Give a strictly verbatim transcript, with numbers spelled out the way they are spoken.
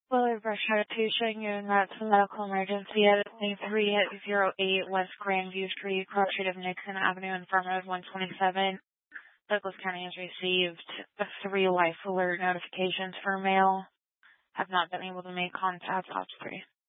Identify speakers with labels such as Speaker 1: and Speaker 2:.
Speaker 1: Willard Brush showing you in that's a medical emergency at three oh eight West Grandview Street, cross street of Nixon Avenue, Infirmary one twenty-seven. Douglas County has received three life alert notifications for mail. Have not been able to make contact. Ops three.